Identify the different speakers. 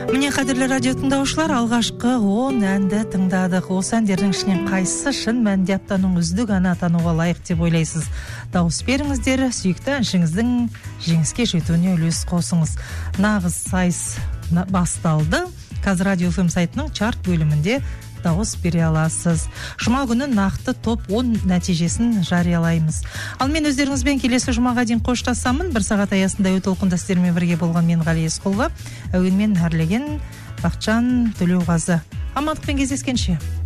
Speaker 1: Міне қадірлі радио тыңдаушылар, алғашқы 10 әнді тыңдадық. Осы әндердің ішінен қайсысы шын мәнінде аптаның үздік әні атануға лайық деп ойлайсыз? Дауыс беріңіздер, сүйікті әншіңіздің жеңіске жетуіне үлес қосыңыз. Нағыз сайыс басталды. Қазір Радио ФМ сайтының чарт бөлімінде дауыс бере аласыз. Жұма күні нақты топ 10 нәтижесін жариялаймыз. Ал мен өздеріңізбен келесі жұмаға дейін қоштасамын. Бір сағат аясында өте толқында сіздермен бірге болған мен Ғали Есқұлова. Әуенмен әрлеген Бақытжан Төлеуғазы. Амандықпен кездескенше.